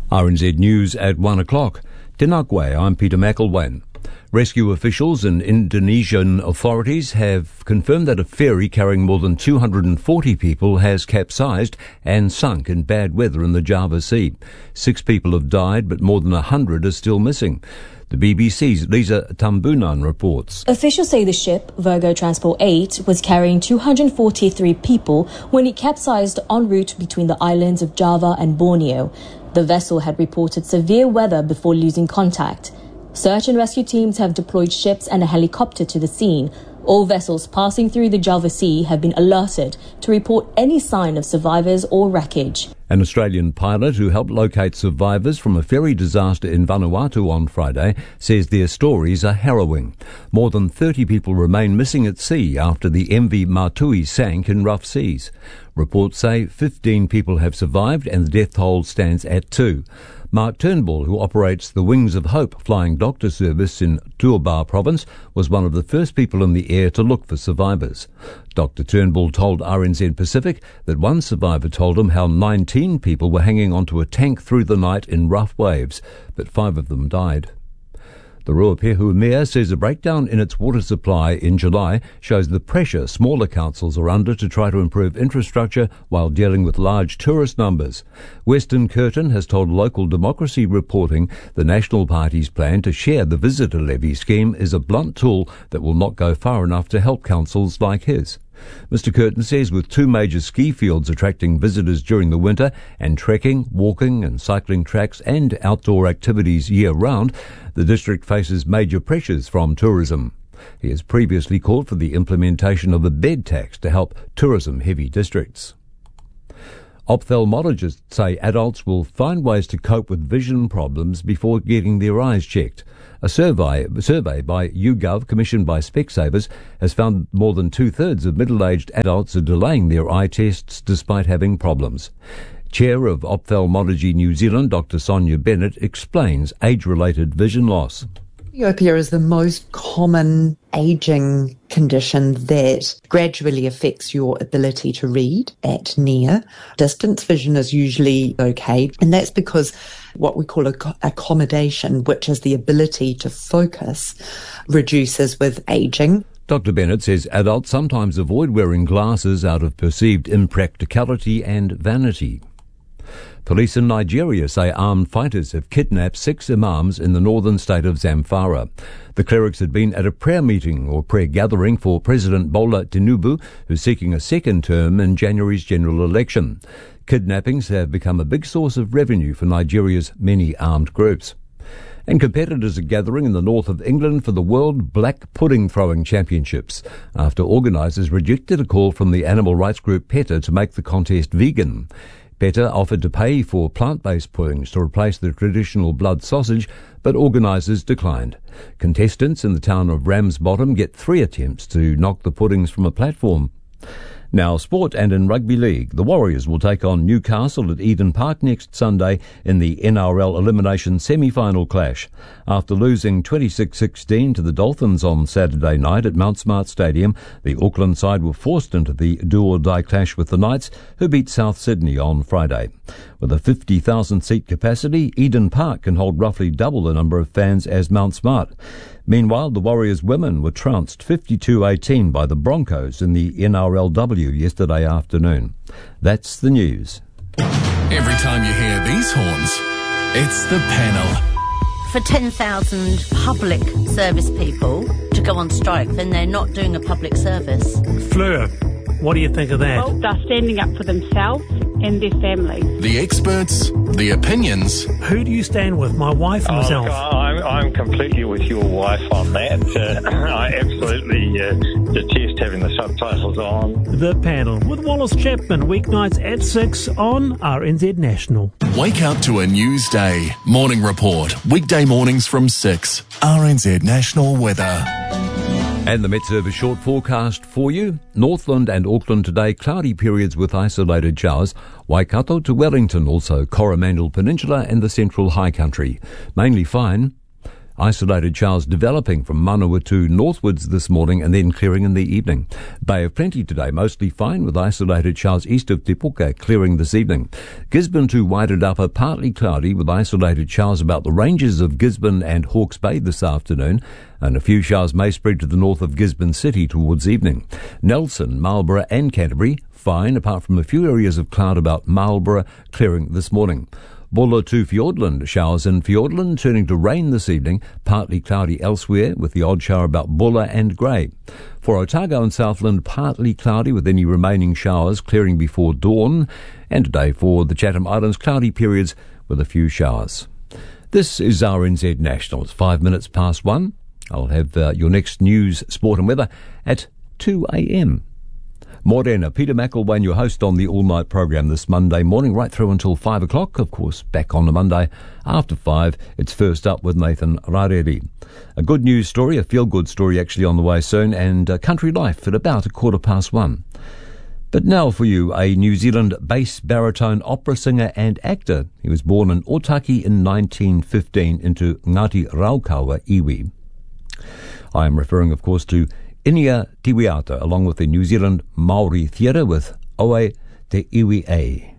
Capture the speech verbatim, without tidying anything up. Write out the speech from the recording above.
R N Z News at one o'clock. Tēnā koe, I'm Peter McElwain. Rescue officials and Indonesian authorities have confirmed that a ferry carrying more than two hundred forty people has capsized and sunk in bad weather in the Java Sea. Six people have died, but more than one hundred are still missing. The B B C's Lisa Tambunan reports. Officials say the ship, Virgo Transport eight, was carrying two hundred forty-three people when it capsized en route between the islands of Java and Borneo. The vessel had reported severe weather before losing contact. Search and rescue teams have deployed ships and a helicopter to the scene. All vessels passing through the Java Sea have been alerted to report any sign of survivors or wreckage. An Australian pilot who helped locate survivors from a ferry disaster in Vanuatu on Friday says their stories are harrowing. More than thirty people remain missing at sea after the M V Matui sank in rough seas. Reports say fifteen people have survived and the death toll stands at two. Mark Turnbull, who operates the Wings of Hope flying doctor service in Tuabā province, was one of the first people in the air to look for survivors. Doctor Turnbull told R N Z Pacific that one survivor told him how nineteen people were hanging onto a tank through the night in rough waves, but five of them died. The Ruapehu Mayor says a breakdown in its water supply in July shows the pressure smaller councils are under to try to improve infrastructure while dealing with large tourist numbers. Western Curtin has told Local Democracy Reporting the National Party's plan to share the visitor levy scheme is a blunt tool that will not go far enough to help councils like his. Mister Curtin says with two major ski fields attracting visitors during the winter and trekking, walking and cycling tracks and outdoor activities year-round, the district faces major pressures from tourism. He has previously called for the implementation of a bed tax to help tourism-heavy districts. Ophthalmologists say adults will find ways to cope with vision problems before getting their eyes checked. A survey, a survey by YouGov, commissioned by Specsavers, has found more than two-thirds of middle-aged adults are delaying their eye tests despite having problems. Chair of Ophthalmology New Zealand, Doctor Sonia Bennett, explains age-related vision loss. Presbyopia is the most common aging condition that gradually affects your ability to read at near. Distance vision is usually okay, and that's because what we call accommodation, which is the ability to focus, reduces with aging. Doctor Bennett says adults sometimes avoid wearing glasses out of perceived impracticality and vanity. Police in Nigeria say armed fighters have kidnapped six imams in the northern state of Zamfara. The clerics had been at a prayer meeting or prayer gathering for President Bola Tinubu, who's seeking a second term in January's general election. Kidnappings have become a big source of revenue for Nigeria's many armed groups. And competitors are gathering in the north of England for the World Black Pudding Throwing Championships after organisers rejected a call from the animal rights group PETA to make the contest vegan. PETA offered to pay for plant-based puddings to replace the traditional blood sausage, but organisers declined. Contestants in the town of Ramsbottom get three attempts to knock the puddings from a platform. Now, sport and in rugby league, the Warriors will take on Newcastle at Eden Park next Sunday in the N R L elimination semi-final clash. After losing twenty-six sixteen to the Dolphins on Saturday night at Mount Smart Stadium, the Auckland side were forced into the do-or-die clash with the Knights, who beat South Sydney on Friday. With a fifty thousand seat capacity, Eden Park can hold roughly double the number of fans as Mount Smart. Meanwhile, the Warriors women were trounced fifty-two eighteen by the Broncos in the N R L W yesterday afternoon. That's the news. Every time you hear these horns, it's the panel. For ten thousand public service people to go on strike, then they're not doing a public service. Fleur, what do you think of that? Well, they're standing up for themselves and their families. The experts, the opinions. Who do you stand with, my wife or oh, myself? I'm, I'm completely with your wife on that. Uh, I absolutely uh, detest having the subtitles on. The Panel with Wallace Chapman, weeknights at six on R N Z National. Wake up to a news day. Morning Report, weekday mornings from six. R N Z National Weather. And the Met Service short forecast for you. Northland and Auckland today, cloudy periods with isolated showers. Waikato to Wellington, also Coromandel Peninsula and the central high country. Mainly fine. Isolated showers developing from Manawatu northwards this morning and then clearing in the evening. Bay of Plenty today, mostly fine with isolated showers east of Te Puka clearing this evening. Gisborne to Wairarapa, partly cloudy with isolated showers about the ranges of Gisborne and Hawke's Bay this afternoon, and a few showers may spread to the north of Gisborne City towards evening. Nelson, Marlborough and Canterbury, fine apart from a few areas of cloud about Marlborough clearing this morning. Bulla to Fiordland, showers in Fiordland turning to rain this evening, partly cloudy elsewhere with the odd shower about Bulla and Grey. For Otago and Southland, partly cloudy with any remaining showers clearing before dawn, and today for the Chatham Islands, cloudy periods with a few showers. This is R N Z National. It's five minutes past one. I'll have uh, your next news, sport and weather at two a.m. Morena, Peter McElwain, your host on the all-night program this Monday morning, right through until five o'clock. Of course, back on the Monday after five, it's First Up with Nathan Rareri. A good news story, a feel-good story actually on the way soon, and uh, country life at about a quarter past one. But now for you, a New Zealand bass baritone opera singer and actor. He was born in Otaki in nineteen fifteen into Ngāti Raukawa iwi. I am referring, of course, to Inia Tiwiata, along with the New Zealand Maori Theatre with Oe Te Iwi E.